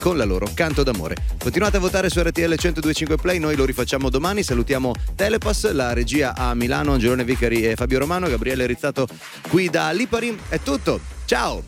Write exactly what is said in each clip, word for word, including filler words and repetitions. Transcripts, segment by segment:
con la loro Canto d'amore. Continuate a votare su R T L centodue e cinque Play, noi lo rifacciamo domani. Salutiamo Telepass, la regia a Milano, Angelone Vicari e Fabio Romano, Gabriele Rizzato qui da Lipari. È tutto, ciao!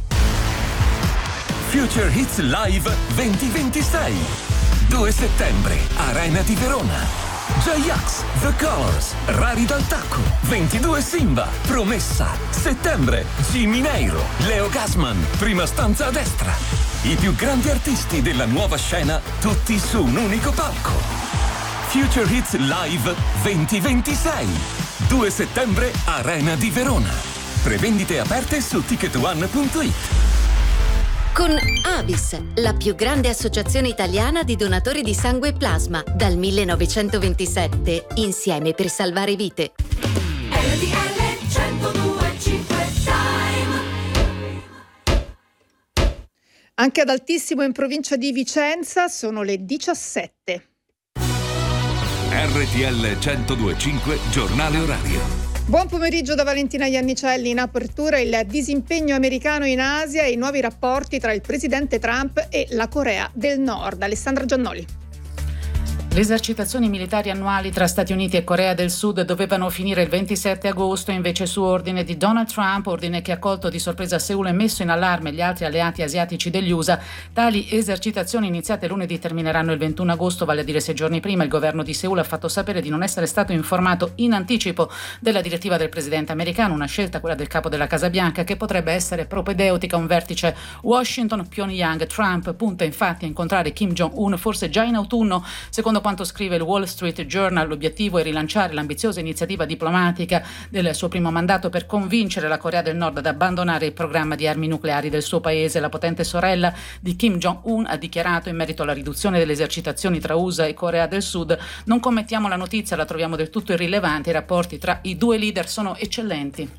Future Hits Live duemilaventisei, due settembre, Arena di Verona. J-Ax, The Colors, Rari dal Tacco, ventidue Simba, Promessa, Settembre, Jimmy Neiro, Leo Gasman, Prima stanza a destra. I più grandi artisti della nuova scena, tutti su un unico palco. Future Hits Live duemilaventisei, due settembre, Arena di Verona. Prevendite aperte su ticket one punto it. Con Avis, la più grande associazione italiana di donatori di sangue e plasma, dal millenovecentoventisette, insieme per salvare vite. R T L centodue e cinque Time. Anche ad Altissimo in provincia di Vicenza sono le diciassette. R T L centodue e cinque, giornale orario. Buon pomeriggio da Valentina Iannicelli. In apertura il disimpegno americano in Asia e i nuovi rapporti tra il presidente Trump e la Corea del Nord. Alessandra Giannoli. Le esercitazioni militari annuali tra Stati Uniti e Corea del Sud dovevano finire il ventisette agosto, invece su ordine di Donald Trump, ordine che ha colto di sorpresa Seul e messo in allarme gli altri alleati asiatici degli U S A. Tali esercitazioni iniziate lunedì termineranno il ventuno agosto, vale a dire sei giorni prima. Il governo di Seul ha fatto sapere di non essere stato informato in anticipo della direttiva del presidente americano, una scelta, quella del capo della Casa Bianca, che potrebbe essere propedeutica a un vertice Washington-Pyongyang. Trump punta infatti a incontrare Kim Jong-un forse già in autunno, secondo quanto scrive il Wall Street Journal. L'obiettivo è rilanciare l'ambiziosa iniziativa diplomatica del suo primo mandato per convincere la Corea del Nord ad abbandonare il programma di armi nucleari del suo paese. La potente sorella di Kim Jong-un ha dichiarato in merito alla riduzione delle esercitazioni tra U S A e Corea del Sud: non commentiamo la notizia, la troviamo del tutto irrilevante, i rapporti tra i due leader sono eccellenti.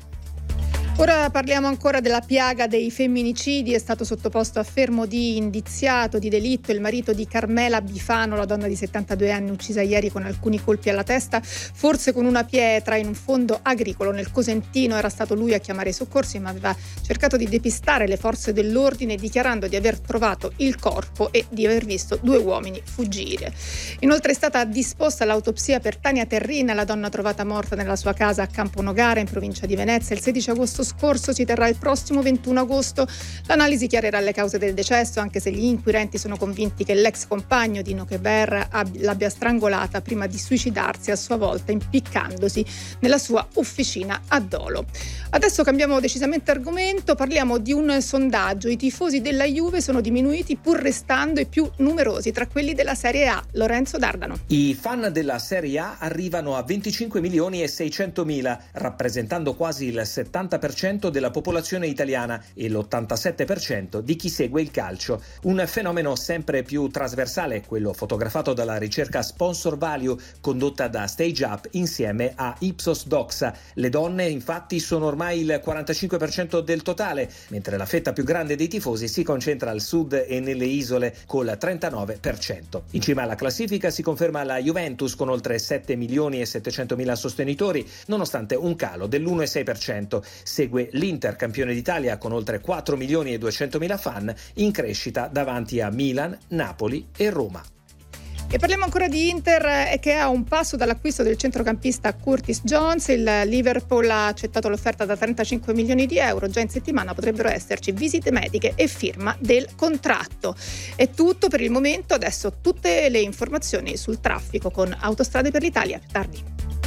Ora parliamo ancora della piaga dei femminicidi. È stato sottoposto a fermo di indiziato di delitto il marito di Carmela Bifano, la donna di settantadue anni uccisa ieri con alcuni colpi alla testa, forse con una pietra, in un fondo agricolo nel Cosentino. Era stato lui a chiamare i soccorsi, ma aveva cercato di depistare le forze dell'ordine, dichiarando di aver trovato il corpo e di aver visto due uomini fuggire. Inoltre è stata disposta l'autopsia per Tania Terrina, la donna trovata morta nella sua casa a Camponogara in provincia di Venezia il sedici agosto scorso. Si terrà il prossimo ventuno agosto. L'analisi chiarirà le cause del decesso, anche se gli inquirenti sono convinti che l'ex compagno di Nocheber l'abbia strangolata prima di suicidarsi a sua volta, impiccandosi nella sua officina a Dolo. Adesso cambiamo decisamente argomento, parliamo di un sondaggio. I tifosi della Juve sono diminuiti pur restando i più numerosi tra quelli della Serie A. Lorenzo Dardano. I fan della Serie A arrivano a venticinque milioni e seicentomila, rappresentando quasi il settanta per cento della popolazione italiana e l'ottantasette per cento di chi segue il calcio. Un fenomeno sempre più trasversale, quello fotografato dalla ricerca Sponsor Value condotta da Stage Up insieme a Ipsos Doxa. Le donne infatti sono ormai il quarantacinque per cento del totale, mentre la fetta più grande dei tifosi si concentra al sud e nelle isole col trentanove per cento. In cima alla classifica si conferma la Juventus con oltre sette milioni e settecentomila sostenitori, nonostante un calo dell'uno virgola sei per cento. Segue l'Inter, campione d'Italia, con oltre quattro milioni e duecentomila fan, in crescita davanti a Milan, Napoli e Roma. E parliamo ancora di Inter, che è a un passo dall'acquisto del centrocampista Curtis Jones. Il Liverpool ha accettato l'offerta da trentacinque milioni di euro. Già in settimana potrebbero esserci visite mediche e firma del contratto. È tutto per il momento. Adesso tutte le informazioni sul traffico con Autostrade per l'Italia. Più tardi.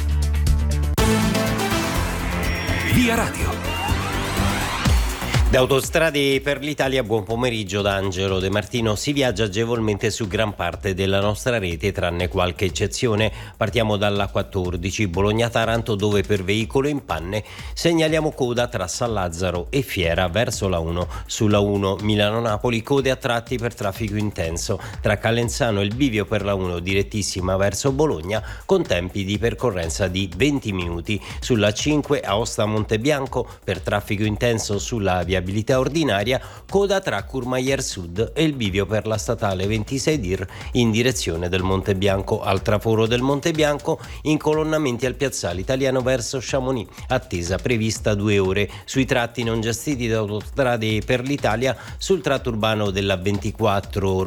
Via Radio. Da Autostrade per l'Italia, buon pomeriggio da Angelo De Martino. Si viaggia agevolmente su gran parte della nostra rete, tranne qualche eccezione. Partiamo dalla quattordici Bologna-Taranto, dove per veicolo in panne segnaliamo coda tra San Lazzaro e Fiera verso la uno. Sulla uno Milano-Napoli, code a tratti per traffico intenso tra Calenzano e il bivio per la uno direttissima verso Bologna, con tempi di percorrenza di venti minuti. Sulla cinque Aosta-Montebianco, per traffico intenso sulla via viabilità ordinaria, coda tra Courmayeur Sud e il bivio per la statale ventisei Dir in direzione del Monte Bianco. Al traforo del Monte Bianco, incolonnamenti al piazzale Italiano verso Chamonix, attesa prevista due ore. Sui tratti non gestiti da Autostrade per l'Italia, sul tratto urbano della ventiquattro